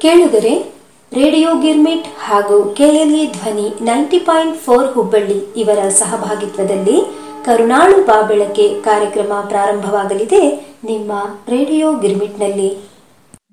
ಕೇಳುಗರೆ, ರೇಡಿಯೋ ಗಿರ್ಮಿಟ್ ಹಾಗೂ ಕೆಎಲ್ಇ ಧ್ವನಿ 90.4 ಹುಬ್ಬಳ್ಳಿ ಇವರ ಸಹಭಾಗಿತ್ವದಲ್ಲಿ ಕರುಣಾಳು ಬಾಬೆಳಕೆ ಕಾರ್ಯಕ್ರಮ ಪ್ರಾರಂಭವಾಗಲಿದೆ. ನಿಮ್ಮ ರೇಡಿಯೋ ಗಿರ್ಮಿಟ್ನಲ್ಲಿ